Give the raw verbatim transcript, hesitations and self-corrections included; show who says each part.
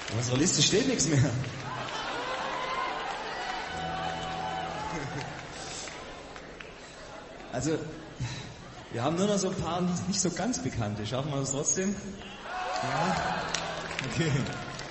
Speaker 1: Auf unserer Liste steht nichts mehr. Also, wir haben nur noch so ein paar nicht, nicht so ganz bekannte. Schaffen wir das trotzdem? Ja? Okay.